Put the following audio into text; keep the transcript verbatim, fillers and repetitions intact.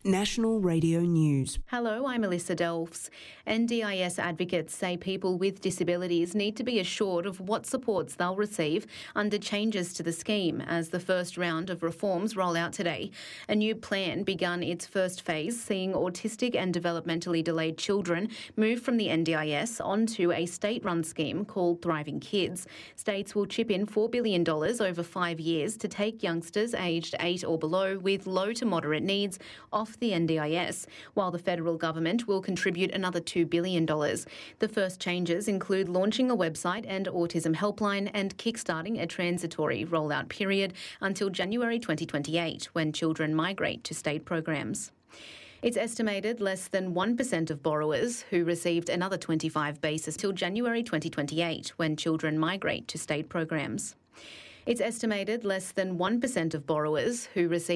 National Radio News. Hello, I'm Alyssa Delfs. N D I S advocates say people with disabilities need to be assured of what supports they'll receive under changes to the scheme as the first round of reforms roll out today. A new plan begun its first phase, seeing autistic and developmentally delayed children move from the N D I S onto a state-run scheme called Thriving Kids. States will chip in four billion dollars over five years to take youngsters aged eight or below with low to moderate needs off the N D I S, while the federal government will contribute another two billion dollars. The first changes include launching a website and autism helpline and kickstarting a transitory rollout period until January twenty twenty-eight, when children migrate to state programs. It's estimated less than one percent of borrowers who received another twenty-five basis till January twenty twenty-eight, when children migrate to state programs. It's estimated less than one percent of borrowers who received